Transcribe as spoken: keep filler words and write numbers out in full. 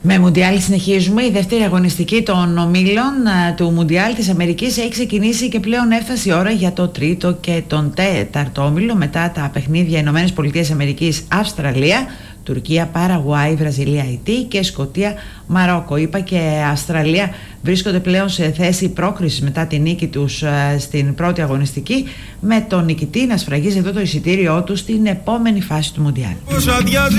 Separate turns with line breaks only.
Με Μουντιάλ συνεχίζουμε. Η δεύτερη αγωνιστική των ομίλων του Μουντιάλ της Αμερικής έχει ξεκινήσει και πλέον έφτασε η ώρα για το τρίτο και τον τέταρτο όμιλο μετά τα παιχνίδια Ηνωμένες Πολιτείες Αμερικής Αυστραλία, Τουρκία, Παραγουάη, Βραζιλία, Αιτή και Σκωτία, Μαρόκο. Είπα και Αυστραλία βρίσκονται πλέον σε θέση πρόκρισης μετά τη νίκη τους στην πρώτη αγωνιστική, με τον νικητή να σφραγίζει εδώ το εισιτήριό του στην επόμενη φάση του Μουντιάλ.